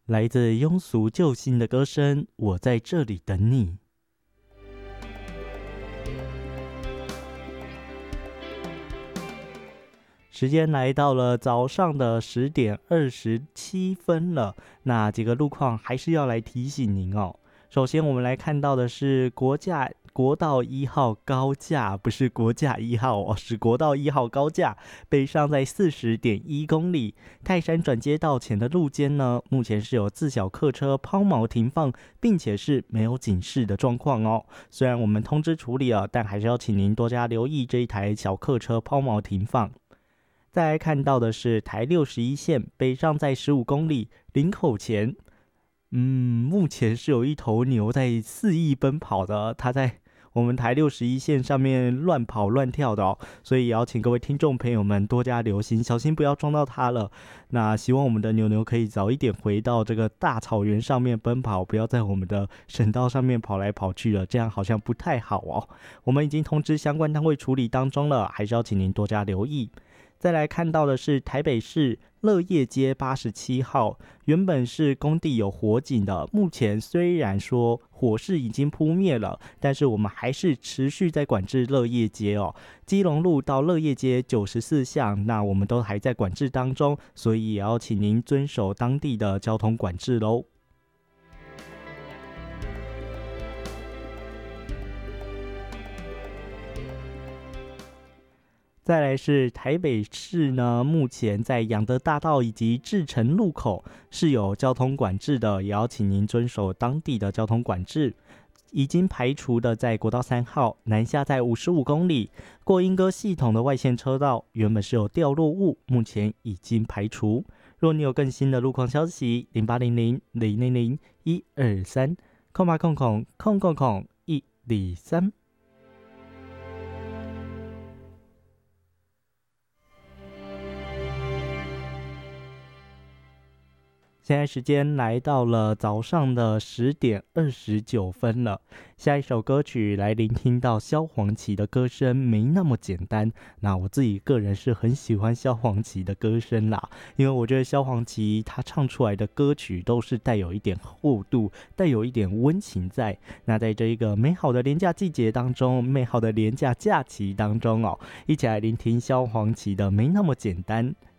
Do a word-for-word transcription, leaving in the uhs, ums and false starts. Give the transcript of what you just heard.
来自庸俗救星的歌声，我在这里等你。时间来到了早上的十点二十七分了，那几个路况还是要来提醒您哦。首先我们来看到的是国架国道一号高架，不是国架一号哦，是国道一号高架，北上在 四十点一公里。泰山转接道前的路肩呢，目前是有自小客车抛锚停放，并且是没有警示的状况哦。虽然我们通知处理了，但还是要请您多加留意这一台小客车抛锚停放。再来看到的是台六十一线北上在十五公里，林口前，嗯，目前是有一头牛在肆意奔跑的，它在我们台六十一线上面乱跑乱跳的哦，所以也要请各位听众朋友们多加留心，小心不要撞到它了。那希望我们的牛牛可以早一点回到这个大草原上面奔跑，不要在我们的省道上面跑来跑去了，这样好像不太好哦。我们已经通知相关单位处理当中了，还是要请您多加留意。再来看到的是台北市乐业街八十七号，原本是工地有火警的，目前虽然说火势已经扑灭了，但是我们还是持续在管制乐业街哦。基隆路到乐业街九十四巷，那我们都还在管制当中，所以也要请您遵守当地的交通管制咯。再来是台北市呢，目前在养德大道以及志诚路口是有交通管制的，也要请您遵守当地的交通管制。已经排除的在国道三号南下在五十五公里，过莺歌系统的外线车道原本是有掉落物，目前已经排除。若你有更新的路况消息，零八零零零零零一二三空八空空空空空一二三。现在时间来到了早上的十点二十九分了，下一首歌曲来聆听到萧煌奇的歌声没那么简单。那我自己个人是很喜欢萧煌奇的歌声啦，因为我觉得萧煌奇他唱出来的歌曲都是带有一点厚度，带有一点温情在。那在这一个美好的连假季节当中，美好的连假假期当中哦，一起来聆听萧煌奇的没那么简单。